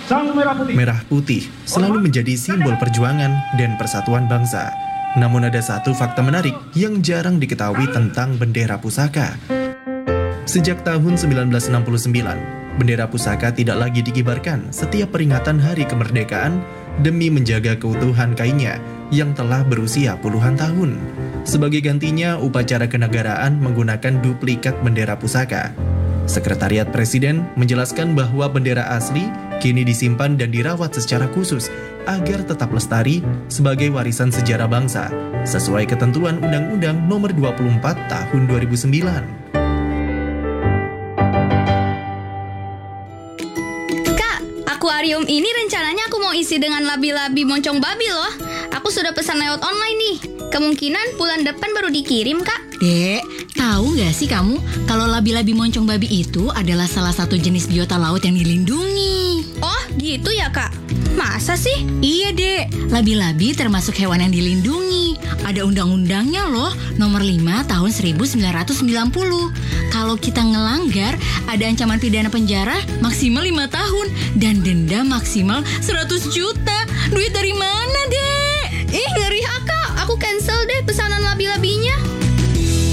Sang merah putih. Merah putih selalu menjadi simbol perjuangan dan persatuan bangsa. Namun ada satu fakta menarik yang jarang diketahui tentang bendera pusaka. Sejak tahun 1969, bendera pusaka tidak lagi dikibarkan setiap peringatan Hari Kemerdekaan demi menjaga keutuhan kainnya yang telah berusia puluhan tahun. Sebagai gantinya, upacara kenegaraan menggunakan duplikat bendera pusaka. Sekretariat Presiden menjelaskan bahwa bendera asli kini disimpan dan dirawat secara khusus agar tetap lestari sebagai warisan sejarah bangsa, sesuai ketentuan Undang-Undang Nomor 24 Tahun 2009. Akuarium ini rencananya aku mau isi dengan labi-labi moncong babi loh. Aku sudah pesan lewat online nih. Kemungkinan bulan depan baru dikirim, Kak. Dek, tahu nggak sih kamu kalau labi-labi moncong babi itu adalah salah satu jenis biota laut yang dilindungi? Oh, gitu ya, Kak? Masa sih? Iya, Dek. Labi-labi termasuk hewan yang dilindungi. Ada undang-undangnya loh, nomor 5 tahun 1990. Kalau kita ngelanggar, ada ancaman pidana penjara maksimal 5 tahun dan denda maksimal 100 juta. Duit dari mana, Dek? Ngeri, Kak. Aku cancel deh pesanan labi-labinya.